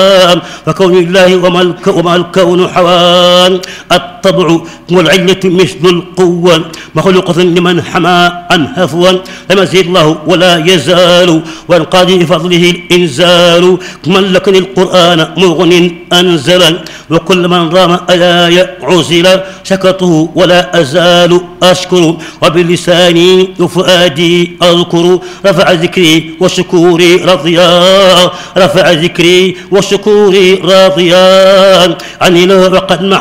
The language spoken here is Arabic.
فكون الله وما الكون حوان. الطبع والعلة مثل القوة مخلوقة لمن حمى عن هفوا لم يزل الله ولا يزال وينقضي بفضله الإنزال. من لكن القرآن مغن أنزلا وكل من رام آية عزلا شكرته ولا أزال أشكر وبلساني وفؤادي أذكر رفع ذكري وشكوري رضيان رفع ذكري وشكوري راضيان عن الله وقد